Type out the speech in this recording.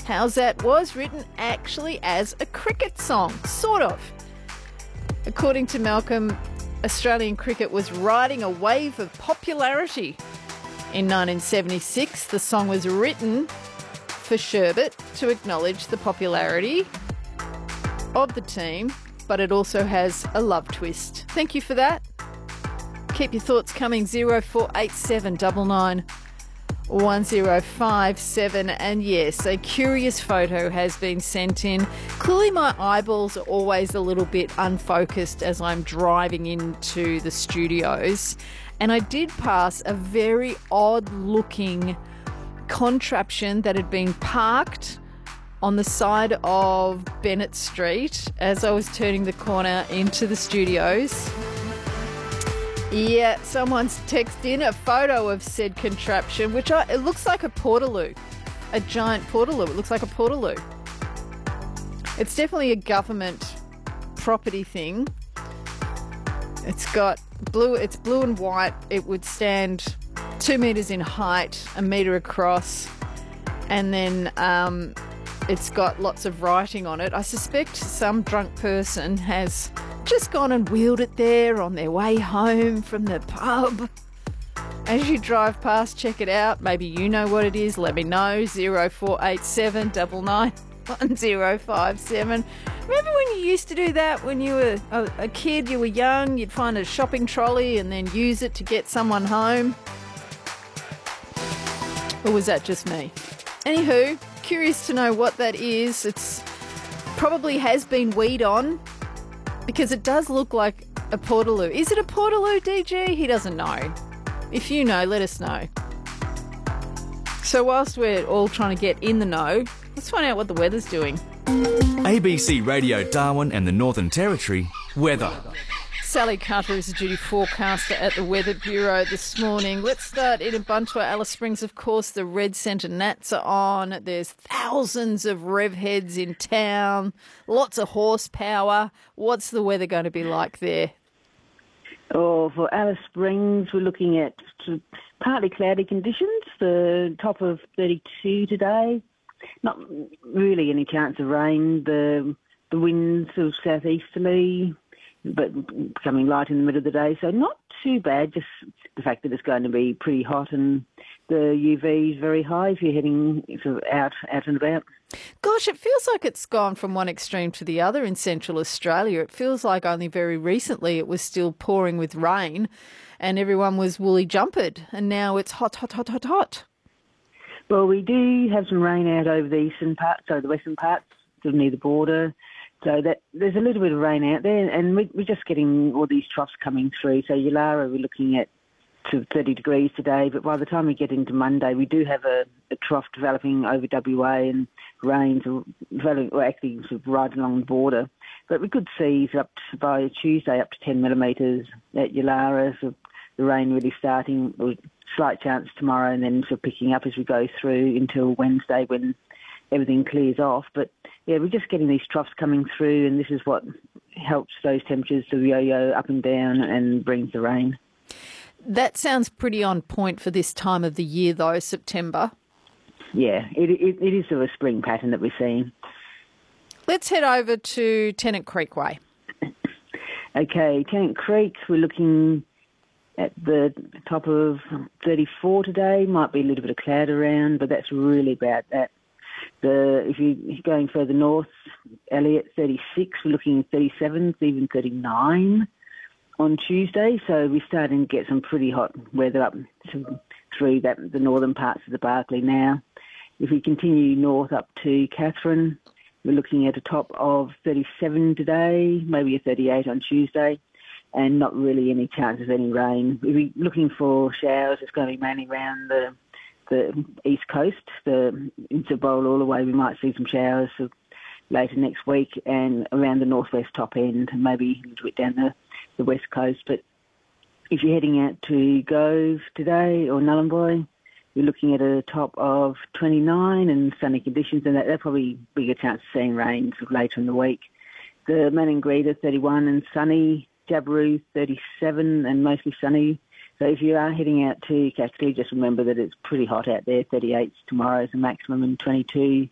How's That was written actually as a cricket song, sort of. According to Malcolm, Australian cricket was riding a wave of popularity. In 1976, the song was written for Sherbet to acknowledge the popularity of the team, but it also has a love twist. Thank you for that. Keep your thoughts coming, 0487 99 1057. And yes, a curious photo has been sent in. Clearly my eyeballs are always a little bit unfocused as I'm driving into the studios, and I did pass a very odd looking contraption that had been parked on the side of Bennett Street as I was turning the corner into the studios. Yeah, someone's texted in a photo of said contraption, which it looks like a portaloo, a giant portaloo. It looks like a portaloo. It's definitely a government property thing. It's got blue. It's blue and white. It would stand 2 meters in height, a meter across, and then it's got lots of writing on it. I suspect some drunk person has just gone and wheeled it there on their way home from the pub. As you drive past, check it out. Maybe you know what it is. Let me know. 0487 99 1057. Remember when you used to do that when you were a kid, you were young, you'd find a shopping trolley and then use it to get someone home? Or was that just me? Anywho, curious to know what that is. It's probably has been weed on, because it does look like a portaloo. Is it a portaloo, DG? He doesn't know. If you know, let us know. So whilst we're all trying to get in the know, let's find out what the weather's doing. ABC Radio Darwin and the Northern Territory weather. Sally Carter is the duty forecaster at the Weather Bureau this morning. Let's start in Ubuntu, Alice Springs. Of course, the Red Centre Nats are on. There's thousands of rev heads in town, lots of horsepower. What's the weather going to be like there? Oh, for Alice Springs, we're looking at partly cloudy conditions. The top of 32 today. Not really any chance of rain. The winds sort of southeasterly, but becoming light in the middle of the day, so not too bad, just the fact that it's going to be pretty hot and the UV is very high if you're heading sort of out and about. Gosh, it feels like it's gone from one extreme to the other in Central Australia. It feels like only very recently it was still pouring with rain and everyone was woolly jumpered, and now it's hot, hot, hot, hot, hot. Well, we do have some rain out over the eastern parts, so the western parts, sort of near the border. So that there's a little bit of rain out there, and we're just getting all these troughs coming through. So Yulara, we're looking at sort of 30 degrees today, but by the time we get into Monday, we do have a trough developing over WA, and rains are developing, or actually sort of right along the border. But we could see by Tuesday up to 10 millimetres at Yulara, so the rain really starting, or slight chance tomorrow, and then sort of picking up as we go through until Wednesday when everything clears off. But yeah, we're just getting these troughs coming through, and this is what helps those temperatures to yo-yo up and down and brings the rain. That sounds pretty on point for this time of the year, though, September. Yeah, it is sort of a spring pattern that we're seeing. Let's head over to Tennant Creek Way. Okay, Tennant Creek, we're looking at the top of 34 today. Might be a little bit of cloud around, but that's really about that. If you're going further north, Elliot 36, we're looking at 37, even 39 on Tuesday. So we're starting to get some pretty hot weather up through the northern parts of the Barkly now. If we continue north up to Katherine, we're looking at a top of 37 today, maybe a 38 on Tuesday, and not really any chance of any rain. If we're looking for showers, it's going to be mainly around the east coast, into Bowral-Allaway, we might see some showers later next week, and around the northwest top end, maybe a little bit down the west coast. But if you're heading out to Gove today or Nhulunbuy, you're looking at a top of 29 and sunny conditions, and that's probably bigger chance of seeing rain later in the week. The Maningrida 31 and sunny, Jabiru 37 and mostly sunny. So if you are heading out to Kakadu, just remember that it's pretty hot out there. 38 tomorrow is the maximum, and 22